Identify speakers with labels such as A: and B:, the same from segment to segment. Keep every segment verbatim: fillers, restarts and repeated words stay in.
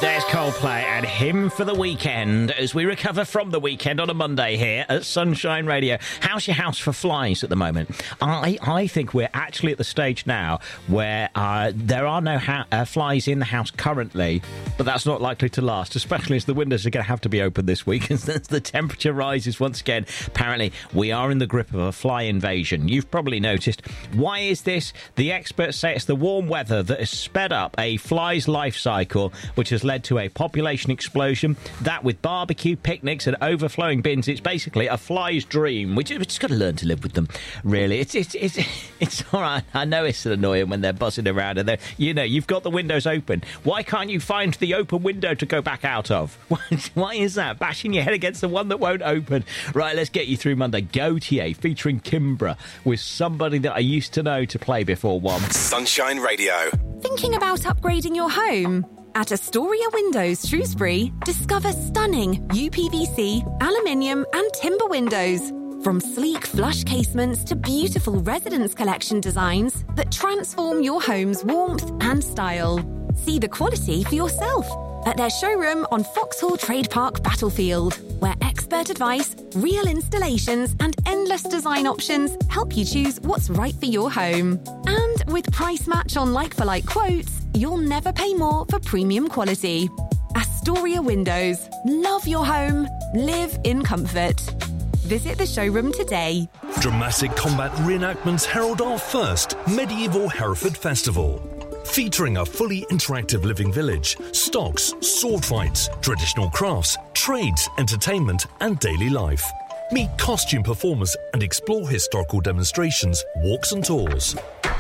A: There's Coldplay and Hymn for the Weekend as we recover from the weekend on a Monday here at Sunshine Radio. How's your house for flies at the moment? I, I think we're actually at the stage now where uh, there are no ha- uh, flies in the house currently, but that's not likely to last, especially as the windows are going to have to be open this week as the temperature rises once again. Apparently, we are in the grip of a fly invasion. You've probably noticed. Why is this? The experts say it's the warm weather that has sped up a fly's life cycle, which has led to a population explosion. That with barbecue, picnics and overflowing bins, it's basically a fly's dream. We just, we just got to learn to live with them, really. It's it's it's, it's all right. I know it's annoying when they're buzzing around and they're, you know, you've got the windows open. Why can't you find the open window to go back out of? Why is that? Bashing your head against the one that won't open. Right, let's get you through Monday. Gautier featuring Kimbra with somebody that I used to know to play before one.
B: Sunshine Radio.
C: Thinking about upgrading your home? At Astoria Windows Shrewsbury, discover stunning U P V C, aluminium and timber windows. From sleek flush casements to beautiful residence collection designs that transform your home's warmth and style. See the quality for yourself at their showroom on Foxhall Trade Park Battlefield, where expert advice, real installations and endless design options help you choose what's right for your home. And with price match on like-for-like quotes, you'll never pay more for premium quality. Astoria Windows. Love your home. Live in comfort. Visit the showroom today.
D: Dramatic combat reenactments herald our first medieval Hereford Festival. Featuring a fully interactive living village, stocks, sword fights, traditional crafts, trades, entertainment and daily life. Meet costume performers and explore historical demonstrations, walks and tours.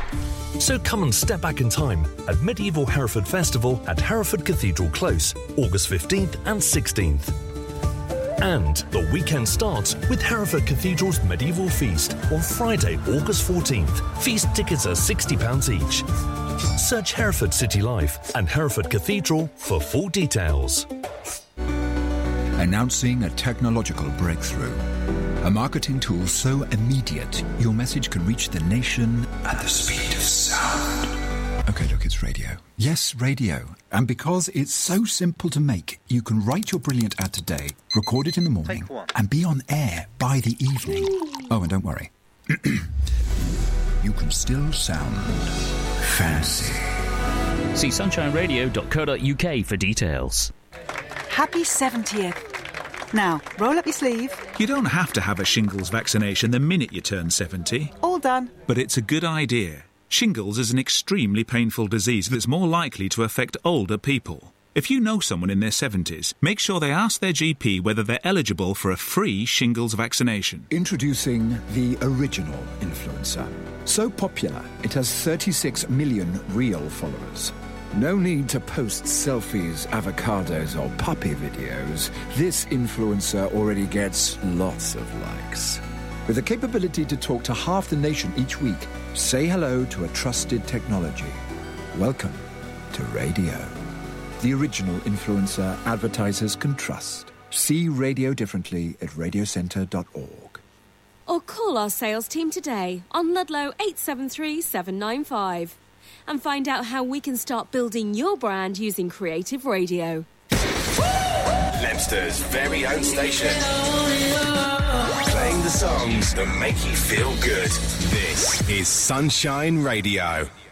D: So come and step back in time at Medieval Hereford Festival at Hereford Cathedral Close, August fifteenth and sixteenth. And the weekend starts with Hereford Cathedral's Medieval Feast on Friday, August fourteenth. Feast tickets are sixty pounds each. Search Hereford City Life and Hereford Cathedral for full details.
E: Announcing a technological breakthrough. A marketing tool so immediate, your message can reach the nation at the speed of sound. Okay, look, it's radio. Yes, radio. And because it's so simple to make, you can write your brilliant ad today, record it in the morning, and be on air by the evening. Oh, and don't worry. You can still sound fancy.
F: See sunshine radio dot co dot uk for details.
G: Happy seventieth. Now, roll up your sleeve.
H: You don't have to have a shingles vaccination the minute you turn seventy.
G: All done.
H: But it's a good idea. Shingles is an extremely painful disease that's more likely to affect older people. If you know someone in their seventies, make sure they ask their G P whether they're eligible for a free shingles vaccination.
E: Introducing the original influencer. So popular, it has thirty-six million real followers. No need to post selfies, avocados or puppy videos. This influencer already gets lots of likes. With the capability to talk to half the nation each week, say hello to a trusted technology. Welcome to radio. The original influencer advertisers can trust. See radio differently at radio centre dot org.
I: Or call our sales team today on Ludlow eight seven three seven nine five and find out how we can start building your brand using creative radio.
B: Leicesters's very own station. Playing the songs that make you feel good. This is Sunshine Radio.